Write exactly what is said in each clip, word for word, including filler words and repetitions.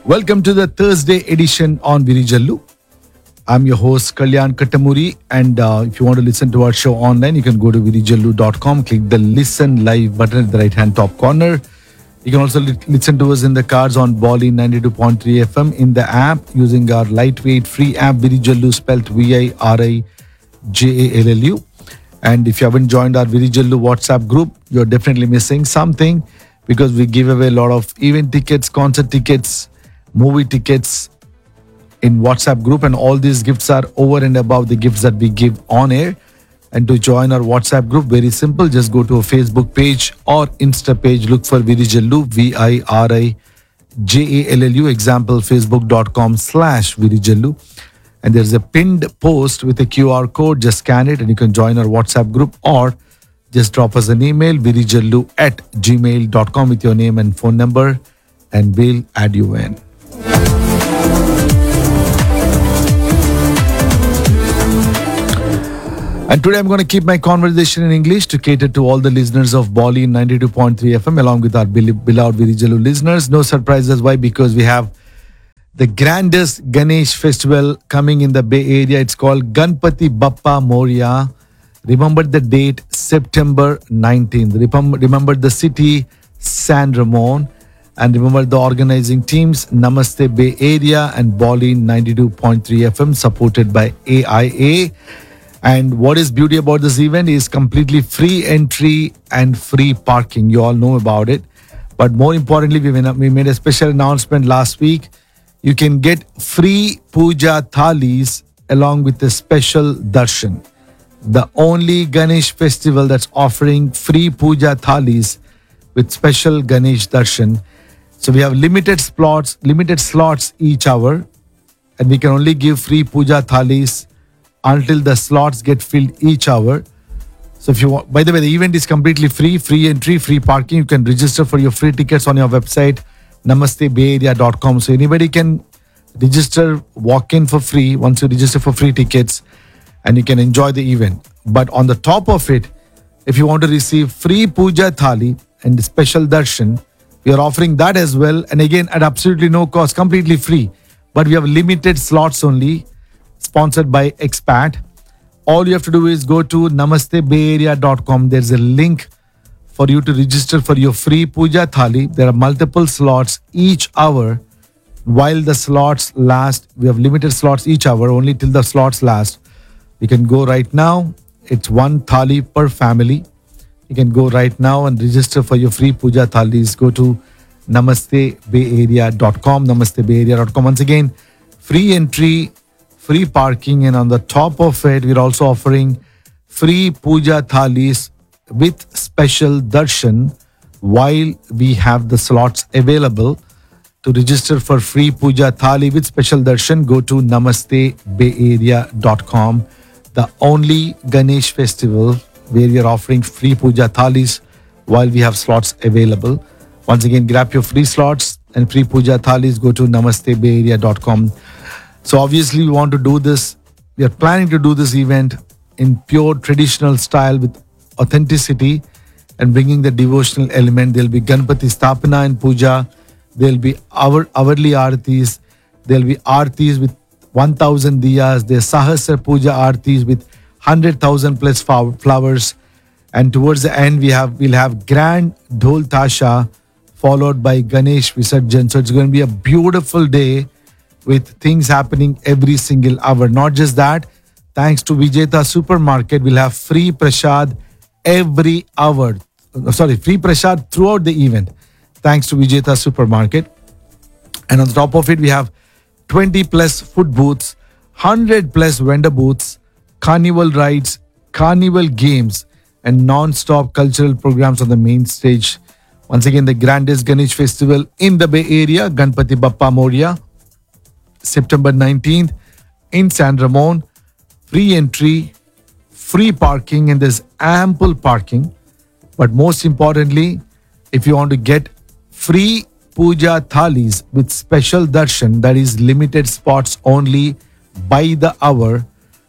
Welcome to the Thursday edition on Virijallu. I'm your host Kalyan Kattamuri, and uh, if you want to listen to our show online, you can go to virijallu dot com, click the listen live button at the right hand top corner. You can also li- listen to us in the cars on Bali ninety-two point three F M in the app using our lightweight free app Virijallu, spelled V I R I J A L L U. And if you haven't joined our Virijallu WhatsApp group, you're definitely missing something because we give away a lot of event tickets, concert tickets, movie tickets in WhatsApp group, and all these gifts are over and above the gifts that we give on air. And to join our WhatsApp group, very simple, just go to a Facebook page or Insta page, look for Virijallu, V I R I J A L L U, example facebook.com slash Virijallu. And there's a pinned post with a Q R code, just scan it and you can join our WhatsApp group, or just drop us an email, virijallu at gmail dot com with your name and phone number, and we'll add you in. And today I'm going to keep my conversation in English to cater to all the listeners of Bali ninety-two point three F M, along with our beloved Virijallu listeners. No surprises. Why? Because we have the grandest Ganesh festival coming in the Bay Area. It's called Ganpati Bappa Moria. Remember the date, September nineteenth. Remember the city, San Ramon. And remember the organizing teams, Namaste Bay Area and Bali ninety-two point three F M, supported by A I A. And what is beauty about this event is completely free entry and free parking. You all know about it. But more importantly, we we made a special announcement last week. You can get free puja thalis along with a special darshan. The only Ganesh festival that's offering free puja thalis with special Ganesh darshan. So we have limited slots, limited slots each hour, and we can only give free puja thalis until the slots get filled each hour. So if you want, by the way, the event is completely free, free entry, free parking. You can register for your free tickets on your website, namaste bay area dot com. So anybody can register, walk in for free once you register for free tickets, and you can enjoy the event. But on the top of it, if you want to receive free puja thali and special darshan, we are offering that as well. And again, at absolutely no cost, completely free. But we have limited slots only, sponsored by Expat. All you have to do is go to namaste bay area dot com. There's a link for you to register for your free puja thali. There are multiple slots each hour. While the slots last, we have limited slots each hour, only till the slots last. You can go right now. It's one thali per family. You can go right now and register for your free puja thalis. Go to namaste bay area dot com, namaste bay area dot com. Once again, free entry, free parking, and on the top of it, we're also offering free puja thalis with special darshan while we have the slots available. To register for free puja thali with special darshan, go to namaste bay area dot com. The only Ganesh festival where we are offering free puja thalis while we have slots available. Once again, grab your free slots and free puja thalis. Go to namaste bay area dot com. So obviously we want to do this. We are planning to do this event in pure traditional style with authenticity and bringing the devotional element. There'll be Ganpati Stapana and Puja. There'll be hour, hourly aartis. There'll be aartis with one thousand diyas. There's Sahasra Puja aartis with one hundred thousand plus flowers. And towards the end, we have, we'll have grand Dhol Tasha followed by Ganesh Visarjan. So it's going to be a beautiful day with things happening every single hour. Not just that, thanks to Vijeta Supermarket, we'll have free prasad every hour. Sorry, free prasad throughout the event, thanks to Vijeta Supermarket. And on top of it, we have twenty plus food booths, one hundred plus vendor booths, carnival rides, carnival games, and non-stop cultural programs on the main stage. Once again, the grandest Ganesh festival in the Bay Area, Ganpati Bappa Moria, September nineteenth in San Ramon. Free entry, free parking, and there's ample parking. But most importantly, if you want to get free puja thalis with special darshan, that is limited spots only by the hour,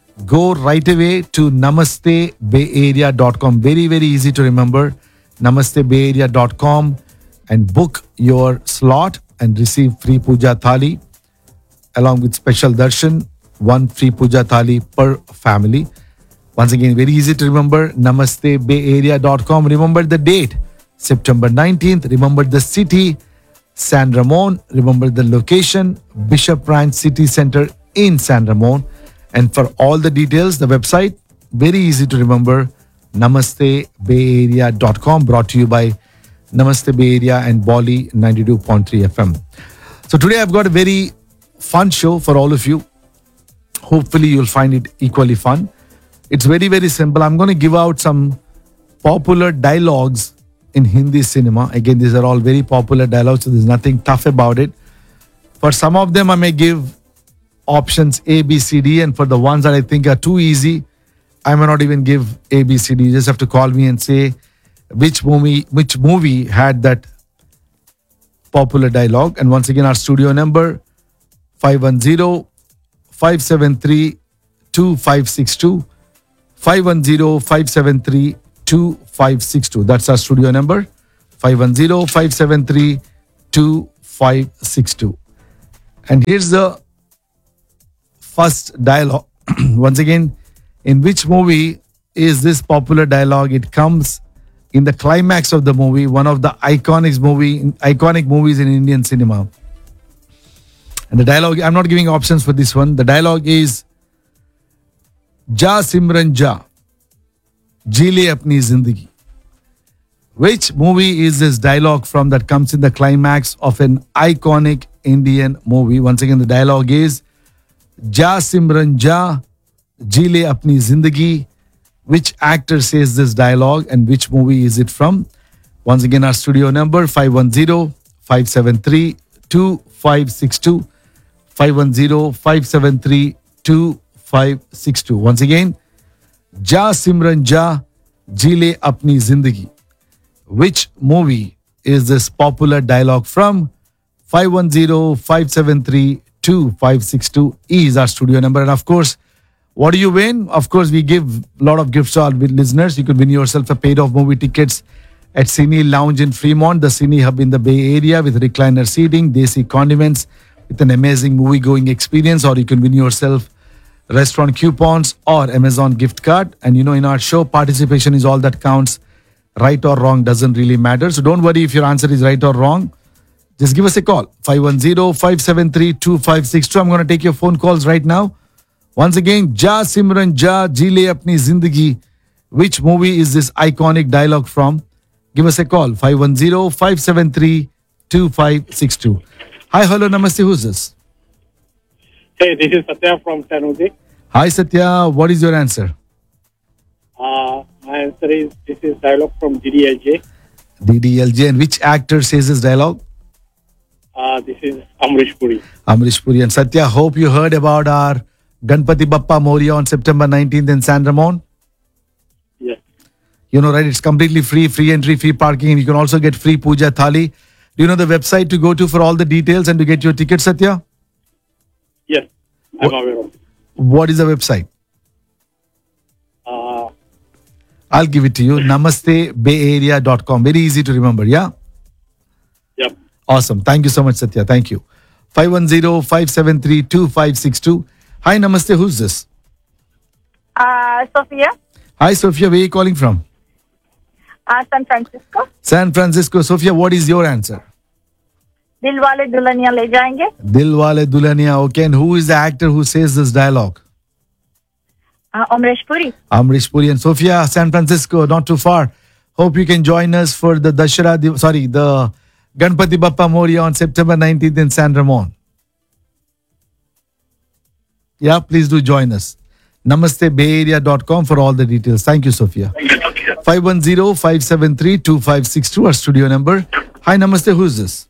go right away to namaste bay area dot com. Very, very easy to remember. namaste bay area dot com and book your slot and receive free puja thali along with special darshan, one free puja thali per family. Once again, very easy to remember, namaste bay area dot com. Remember the date, September nineteenth. Remember the city, San Ramon. Remember the location, Bishop Ranch City Center in San Ramon. And for all the details, the website, very easy to remember, namaste bay area dot com, brought to you by Namaste Bay Area and Bolly ninety-two point three F M. So today I've got a very fun show for all of you. Hopefully you'll find it equally fun. It's very, very simple. I'm going to give out some popular dialogues in Hindi cinema. Again, these are all very popular dialogues, so there's nothing tough about it. For some of them, I may give options A, B, C, D, and for the ones that I think are too easy, I may not even give A, B, C, D. You just have to call me and say which movie, which movie had that popular dialogue. And once again, our studio number five one zero, five seven three, two five six two. five one zero, five seven three, two five six two. That's our studio number, five one zero, five seven three, two five six two. And here's the first dialogue. Once again, in which movie is this popular dialogue? It comes in the climax of the movie, one of the iconic movie, iconic movies in Indian cinema. And the dialogue, I'm not giving options for this one. The dialogue is, Ja Simran Ja, जी ले अपनी जिंदगी. Which movie is this dialogue from that comes in the climax of an iconic Indian movie? Once again, the dialogue is, Ja Simran Ja, जी ले अपनी जिंदगी. Which actor says this dialogue and which movie is it from? Once again, our studio number five one zero, five seven three, two five six two. five one zero, five seven three, two five six two. Once again, Ja Simran Ja, जी ले अपनी जिंदगी. Which movie is this popular dialogue from? five one zero, five seven three, two five six two is our studio number. And of course, what do you win? Of course, we give a lot of gifts to our listeners. You could win yourself a paid off movie tickets at Cine Lounge in Fremont, the Cine Hub in the Bay Area with recliner seating, desi condiments, with an amazing movie going experience. Or you can win yourself restaurant coupons or Amazon gift card. And you know, in our show, participation is all that counts. Right or wrong doesn't really matter. So don't worry if your answer is right or wrong. Just give us a call, five one zero, five seven three, two five six two. I'm going to take your phone calls right now. Once again, Ja Simran Ja, जी ले अपनी जिंदगी. Which movie is this iconic dialogue from? Give us a call, five one zero, five seven three, two five six two. Hi, hello, namaste. Who's this? Hey, this is Satya from San Jose. Hi, Satya. What is your answer? Uh, my answer is, this is dialogue from D D L J. D D L J. And which actor says this dialogue? Uh, this is Amrish Puri. Amrish Puri. And Satya, hope you heard about our Ganpati Bappa Moria on September nineteenth in San Ramon. Yes. You know, right? It's completely free, free entry, free parking. And you can also get free puja thali. Do you know the website to go to for all the details and to get your ticket, Satya? Yes, I'm aware of it. What is the website? Uh, I'll give it to you. namaste bay area dot com. Very easy to remember, yeah? yep. Awesome. Thank you so much, Satya. Thank you. five one zero, five seven three, two five six two. Hi, namaste. Who's this? Uh, Sophia, Hi, Sophia. Where are you calling from? uh, San Francisco. San Francisco. Sophia, what is your answer? दिल वाले दुल्हनिया ले जाएंगे. Dil Wale Dulhania. Okay. And who is the actor who says this dialogue? Uh, Amrish Puri. Amrish Puri. And Sophia, San Francisco, not too far. Hope you can join us for the Dashara, Div- sorry, the Ganpati Bappa Moria on September nineteenth in San Ramon. Yeah, please do join us. namaste bay area dot com for all the details. Thank you, Sophia. five one zero, five seven three, two five six two, our studio number. Hi, namaste. Who's this?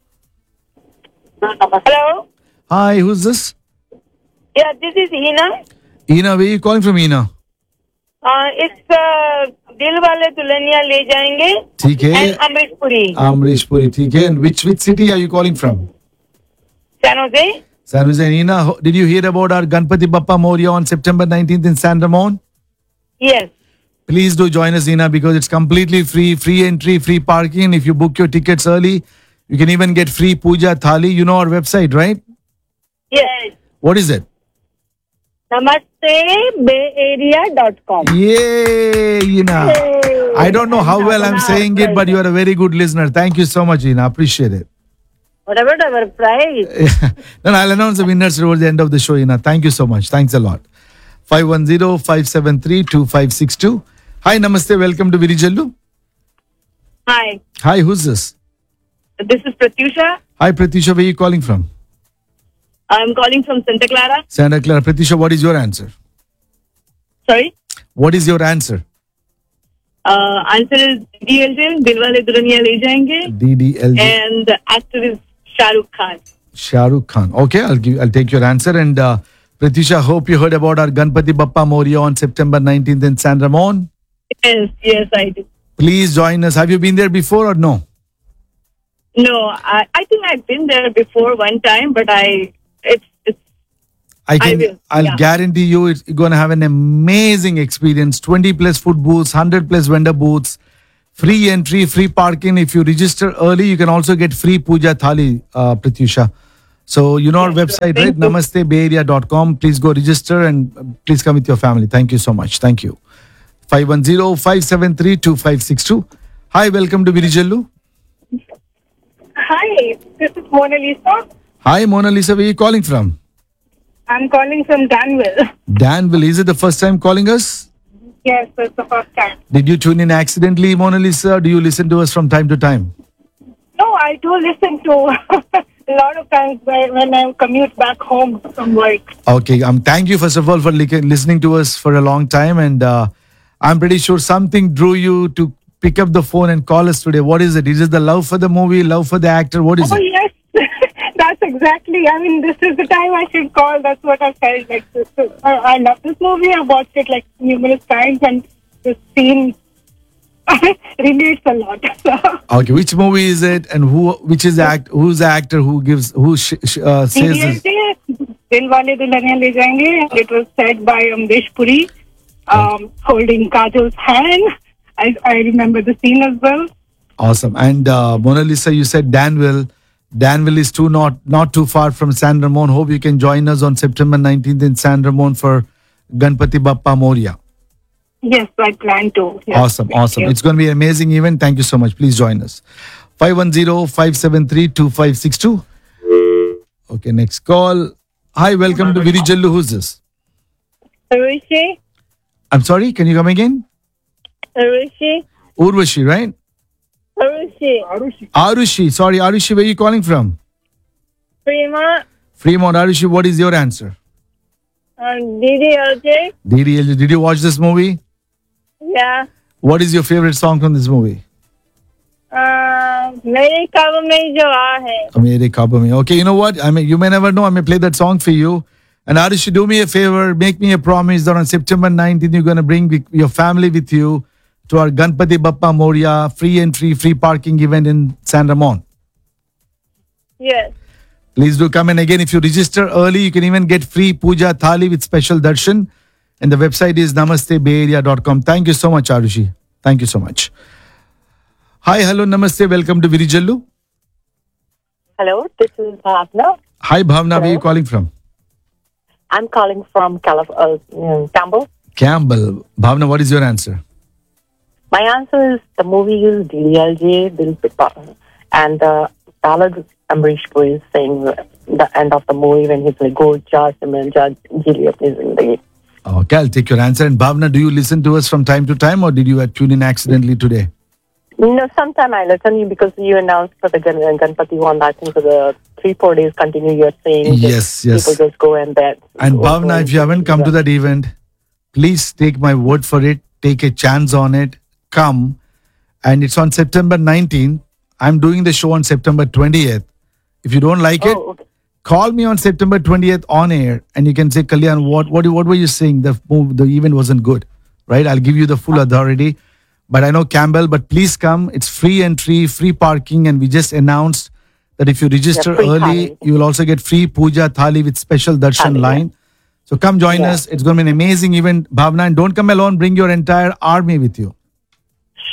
Hello. Hi, who's this? Yeah, this is Ina. Ina, where are you calling from, Ina? Uh, it's uh, दिल वाले दुल्हनिया ले जाएंगे. ठीक है. And Amrish Puri. Amrish Puri, ठीक है. And which, which city are you calling from? San Jose. San Jose. And Ina, ho- did you hear about our Ganpati Bappa Moria on September nineteenth in San Ramon? Yes. Please do join us, Ina, because it's completely free, free entry, free parking. If you book your tickets early, You can even get free puja thali. You know our website, right? Yes. What is it? Namaste Bay Area dot com. Yay, Ina. I don't know how well I'm saying it, but you are a very good listener. Thank you so much, Ina. Appreciate it. Whatever our price. Then I'll announce the winners towards the end of the show, Ina. Thank you so much. Thanks a lot. five one zero, five seven three, two five six two. Hi, namaste. Welcome to Virijallu. Hi, Hi, who's this? this is Pratyusha. Hi, Pratisha. Where are you calling from? I'm calling from Santa Clara. Santa Clara. Pratisha, what is your answer? Sorry. What is your answer? Uh, answer is D D L J, Dilwale Dulhaniya Le Jayenge, D D L J. and the actor is Shah Rukh Khan. Shah Rukh Khan. Okay, I'll give. I'll take your answer. And uh, Pratisha, hope you heard about our Ganpati Bappa Moria on September nineteenth in San Ramon. Yes, yes, I do. Please join us. Have you been there before or no? No, I, I think I've been there before one time, but I it's it's I can. I will, I'll yeah. guarantee you, it's going to have an amazing experience. twenty plus food booths, one hundred plus vendor booths, free entry, free parking. If you register early, you can also get free puja thali, uh, Pratyusha. So you know our website, right? Thank you. namaste bay area dot com. Please go register and uh, please come with your family. Thank you so much. Thank you. five one zero, five seven three, two five six two. Hi, welcome to Virijallu. Hi, this is Mona Lisa. Hi, Mona Lisa. Where are you calling from? I'm calling from Danville. Danville. Is it the first time calling us? Yes, that's the first time. Did you tune in accidentally, Mona Lisa? Or do you listen to us from time to time? No, I do listen to a lot of times when, when I commute back home from work. Okay. Um. Thank you, first of all, for li- listening to us for a long time. And uh, I'm pretty sure something drew you to pick up the phone and call us today. What is it? Is it the love for the movie, love for the actor? What is Oh, it? yes. That's exactly. I mean, this is the time I should call. That's what I felt like. This is, I, I love this movie. I've watched it like numerous times, and this scene relates a lot. So, Okay. Which movie is it? And who? Which is the act? Who's the actor who gives? Who sh- sh- uh, says this? Dilwale Dulhaniya Le Jayenge. It was said by Amrish Puri, um, holding Kajal's hand. I, I remember the scene as well. Awesome. And uh, Mona Lisa, you said Danville. Danville is too not not too far from San Ramon. Hope you can join us on September nineteenth in San Ramon for Ganpati Bappa Moria. Yes, I plan to. Yes, Awesome, thank awesome. you. It's going to be an amazing event. Thank you so much. Please join us. five one zero, five seven three, two five six two. Okay, next call. Hi, welcome to Virijallu. Who's this? Arushi, I'm sorry, can you come again? Arushi, Urvashi, right? Arushi, Arushi. Sorry, Arushi, where are you calling from? Prima, Fremont. Arushi, what is your answer? and D D L J. D D L J. Did you watch this movie? Yeah. What is your favorite song from this movie? Uh, मेरे ख्वाब में जो आ है. Mere Kaaba Mein. Okay, you know what? I mean, you may never know. I may play that song for you. And Arish, do me a favor. Make me a promise that on September nineteenth, you're going to bring with- your family with you to our Ganpati Bappa Moria free entry, free parking event in San Ramon. Yes. Please do come. And again, if you register early, you can even get free puja thali with special darshan. And the website is namaste bay area dot com. Thank you so much, Arushi. Thank you so much. Hi, hello, namaste. Welcome to Virijallu. Hello, this is Bhavna. Hi, Bhavna. Where are you calling from? I'm calling from Calif- uh, mm, Campbell. Campbell. Bhavna, what is your answer? My answer is the movie is D D L J, Dil Pipa. And the ballad Amrish Puri is saying the end of the movie when he's like, go judge him and judge Gili apni zindagi. Okay, I'll take your answer. And Bhavna, do you listen to us from time to time or did you uh, tune in accidentally today? No, sometime I listen you because you announced for the Gan- Ganpati one, I think for the three, four days continue you're saying Yes, that yes. people just go and bet. And Go- Bhavna, go if you haven't come to that event, please take my word for it. Take a chance on it. Come. And it's on September nineteenth. I'm doing the show on September twentieth. If you don't like it, Oh, okay. call me on September twentieth on air and you can say, Kalyan, what, what, what were you saying? The, move, the event wasn't good, right? I'll give you the full authority. But I know Campbell, but please come. It's free entry, free parking. And we just announced that if you register Yeah, free early, thali. you will also get free puja thali with special darshan Thali, yeah. line. So come join Yeah. us. It's going to be an amazing event, Bhavna. And don't come alone. Bring your entire army with you. Sure,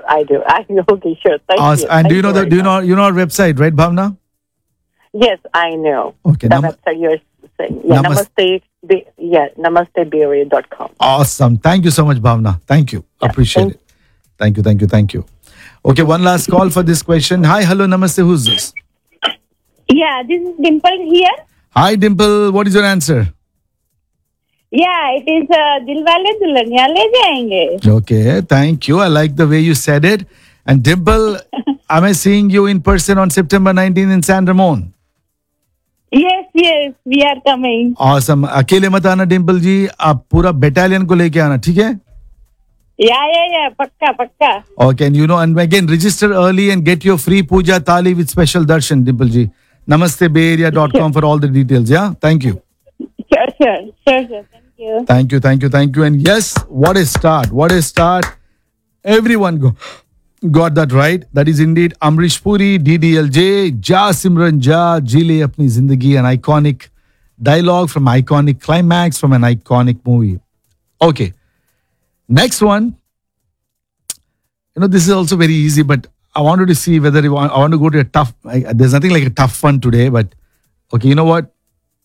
I do. I do. Okay, sure. Thank Awesome. you. And Thank do you know the very do you much. know you know our website, right, Bhavna? Yes, I know. Okay, The nam- website you're saying. Yeah, Namas- namaste. Be- yeah, namaste bay area dot com. Awesome. Thank you so much, Bhavna. Thank you. Appreciate thank- it. Thank you, thank you, thank you. Okay, one last call for this question. Hi, hello, namaste. Who's this? Yeah, this is Dimple here. Hi, Dimple. What is your answer? Yeah, it is uh, Dilwale Dulhaniya Le Jayenge. Okay, thank you. I like the way you said it. And Dimple, am I seeing you in person on September nineteenth in San Ramon? Yes, yes, we are coming. Awesome. अकेले मत आना डिम्पल जी, आप पूरा battalion को लेके आना, ठीक है? Yeah, yeah, yeah, pakka, pakka. Okay, and you know, and again, register early and get your free puja thali with special darshan, Dimple ji. namaste bay area dot com for all the details, yeah? Thank you. Sure, sure, sure, sure. Thank you. Thank you, thank you, thank you. And yes, what a start, what a start. Everyone go, got that right. That is indeed Amrish Puri, D D L J, Ja Simran Ja, Jile Apni Zindagi, an iconic dialogue from iconic climax from an iconic movie. Okay, next one. You know, this is also very easy, but I wanted to see whether you want, I want to go to a tough, I, there's nothing like a tough one today, but okay, you know what?